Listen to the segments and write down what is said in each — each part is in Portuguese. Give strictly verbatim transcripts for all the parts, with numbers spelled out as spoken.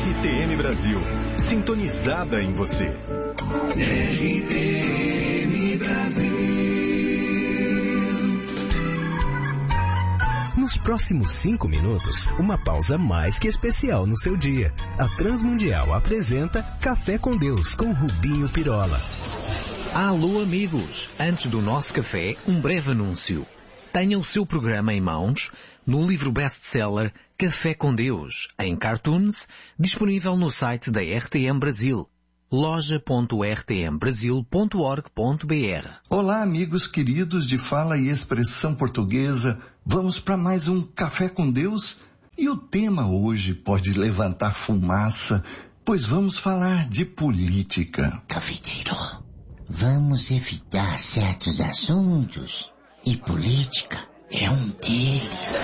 R T M Brasil, sintonizada em você. R T M Brasil. Nos próximos cinco minutos, uma pausa mais que especial no seu dia. A Transmundial apresenta Café com Deus, com Rubinho Pirola. Alô amigos, antes do nosso café, um breve anúncio. Tenha o seu programa em mãos no livro best-seller Café com Deus, em cartoons, disponível no site da R T M Brasil, loja ponto r t m brasil ponto org ponto b r. Olá amigos queridos de fala e expressão portuguesa, vamos para mais um Café com Deus? E o tema hoje pode levantar fumaça, pois vamos falar de política. Cafeteiro, vamos evitar certos assuntos e política é um deles.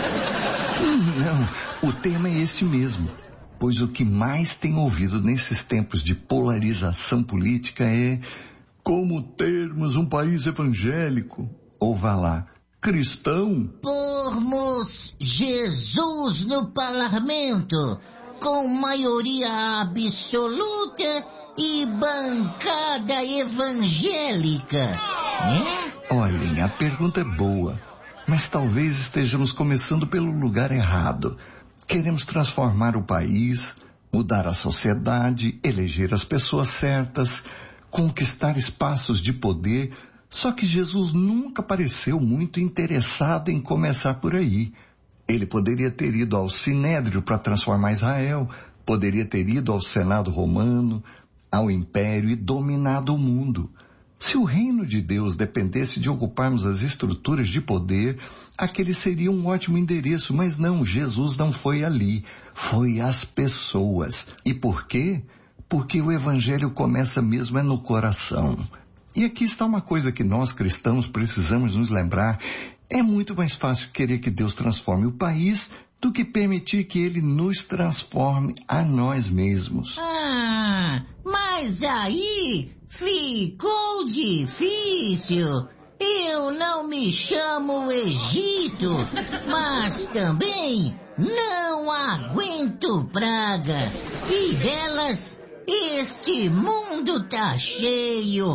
Não, o tema é esse mesmo, pois o que mais tem ouvido nesses tempos de polarização política é como termos um país evangélico, ou vá lá, cristão. Pormos Jesus no parlamento, com maioria absoluta e bancada evangélica, né? Olhem, a pergunta é boa, mas talvez estejamos começando pelo lugar errado. Queremos transformar o país, mudar a sociedade, eleger as pessoas certas, conquistar espaços de poder, só que Jesus nunca pareceu muito interessado em começar por aí. Ele poderia ter ido ao Sinédrio para transformar Israel, poderia ter ido ao Senado romano, ao Império e dominado o mundo. Se o reino de Deus dependesse de ocuparmos as estruturas de poder, aquele seria um ótimo endereço, mas não, Jesus não foi ali, foi às pessoas. E por quê? Porque o evangelho começa mesmo é no coração. E aqui está uma coisa que nós cristãos precisamos nos lembrar. É muito mais fácil querer que Deus transforme o país do que permitir que Ele nos transforme a nós mesmos. Ah, mas aí ficou difícil. Eu não me chamo Egito, mas também não aguento praga. E delas, este mundo tá cheio,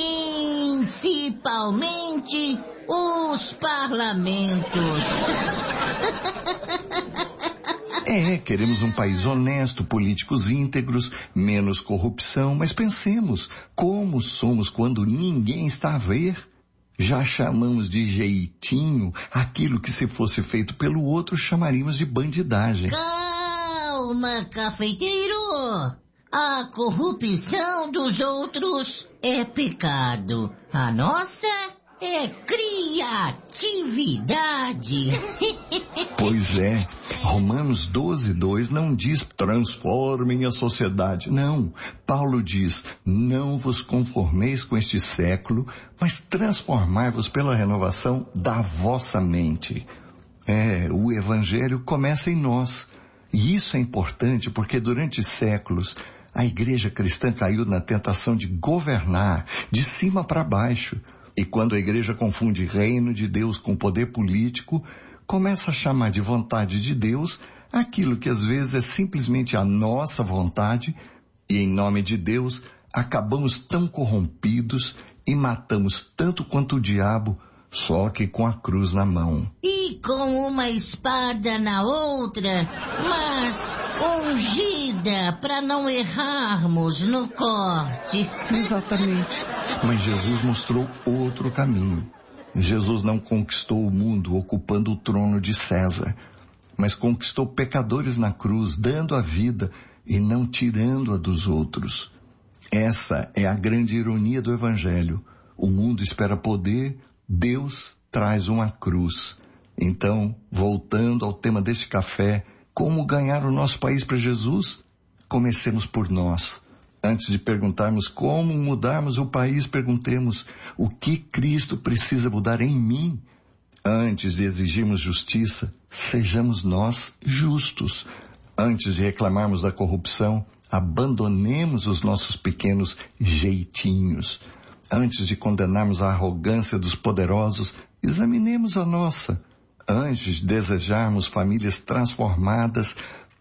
principalmente os parlamentos. É, queremos um país honesto, políticos íntegros, menos corrupção, mas pensemos, como somos quando ninguém está a ver? Já chamamos de jeitinho aquilo que se fosse feito pelo outro chamaríamos de bandidagem. Calma, cafeteiro! A corrupção dos outros é pecado. A nossa é criatividade. Pois é, Romanos doze, dois não diz transformem a sociedade. Não, Paulo diz, não vos conformeis com este século, mas transformai-vos pela renovação da vossa mente. É, o evangelho começa em nós. E isso é importante porque durante séculos a igreja cristã caiu na tentação de governar de cima para baixo. E quando a igreja confunde reino de Deus com poder político, começa a chamar de vontade de Deus aquilo que às vezes é simplesmente a nossa vontade, e em nome de Deus acabamos tão corrompidos e matamos tanto quanto o diabo, só que com a cruz na mão. E com uma espada na outra, mas ungida para não errarmos no corte. Exatamente. Mas Jesus mostrou outro caminho. Jesus não conquistou o mundo ocupando o trono de César, mas conquistou pecadores na cruz, dando a vida e não tirando-a dos outros. Essa é a grande ironia do Evangelho. O mundo espera poder, Deus traz uma cruz. Então, voltando ao tema deste café, como ganhar o nosso país para Jesus? Comecemos por nós. Antes de perguntarmos como mudarmos o país, perguntemos o que Cristo precisa mudar em mim. Antes de exigirmos justiça, sejamos nós justos. Antes de reclamarmos da corrupção, abandonemos os nossos pequenos jeitinhos. Antes de condenarmos a arrogância dos poderosos, examinemos a nossa. Antes de desejarmos famílias transformadas,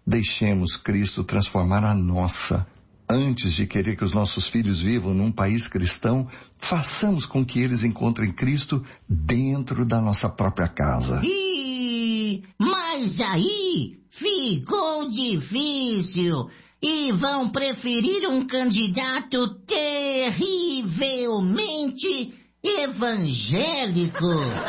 Deixemos Cristo transformar a nossa. Antes de querer que os nossos filhos vivam num país cristão, façamos com que eles encontrem Cristo dentro da nossa própria casa. Ih, mas aí ficou difícil. E vão preferir um candidato terrivelmente evangélico.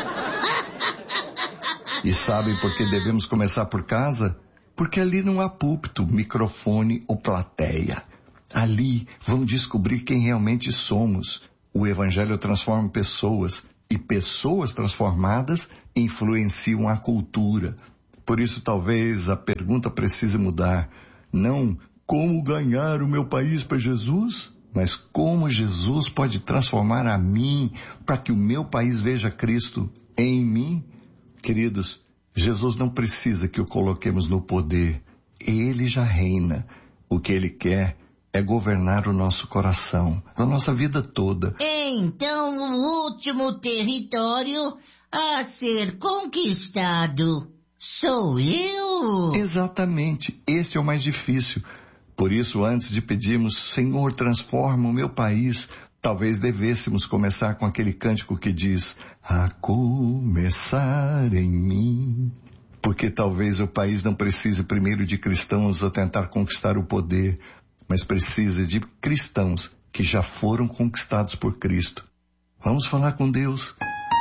E sabem por que devemos começar por casa? Porque ali não há púlpito, microfone ou plateia. Ali vão descobrir quem realmente somos. O Evangelho transforma pessoas, e pessoas transformadas influenciam a cultura. Por isso talvez a pergunta precise mudar. Não como ganhar o meu país para Jesus, mas como Jesus pode transformar a mim para que o meu país veja Cristo em mim. Queridos, Jesus não precisa que o coloquemos no poder. Ele já reina. O que Ele quer é governar o nosso coração, a nossa vida toda. Então o último território a ser conquistado sou eu? Exatamente, esse é o mais difícil. Por isso, antes de pedirmos, Senhor, transforma o meu país, talvez devêssemos começar com aquele cântico que diz, a começar em mim. Porque talvez o país não precise primeiro de cristãos a tentar conquistar o poder, mas precisa de cristãos que já foram conquistados por Cristo. Vamos falar com Deus.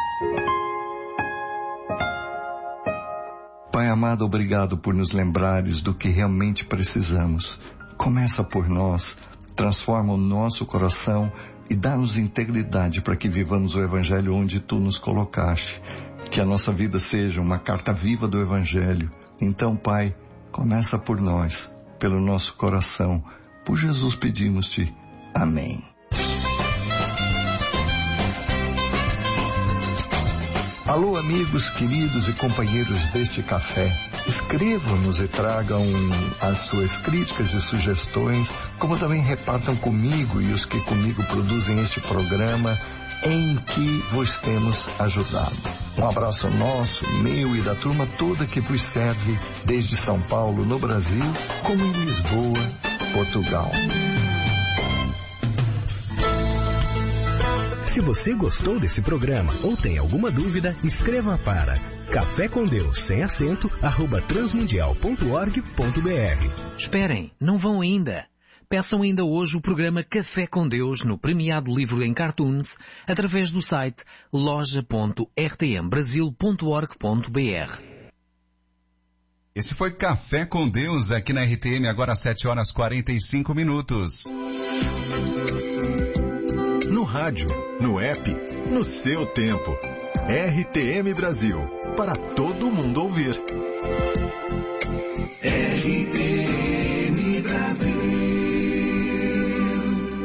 Pai amado, obrigado por nos lembrares do que realmente precisamos. Começa por nós, transforma o nosso coração e dá-nos integridade para que vivamos o Evangelho onde Tu nos colocaste. Que a nossa vida seja uma carta viva do Evangelho. Então, Pai, começa por nós, pelo nosso coração. Por Jesus pedimos-te. Amém. Alô, amigos, queridos e companheiros deste café. Escrevam-nos e tragam as suas críticas e sugestões, como também repartam comigo e os que comigo produzem este programa em que vos temos ajudado. Um abraço nosso, meu e da turma toda que vos serve desde São Paulo, no Brasil, como em Lisboa, Portugal. Se você gostou desse programa ou tem alguma dúvida, escreva para café com Deus sem acento arroba transmundial ponto org ponto br. Esperem, não vão ainda. Peçam ainda hoje o programa Café com Deus no premiado livro em cartoons através do site loja ponto r t m brasil ponto org ponto br. Esse foi Café com Deus aqui na R T M, agora às sete horas e quarenta e cinco minutos. No rádio, no app, no seu tempo. R T M Brasil, para todo mundo ouvir. R T M Brasil.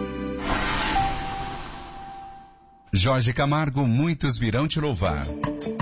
Jorge Camargo, muitos virão te louvar.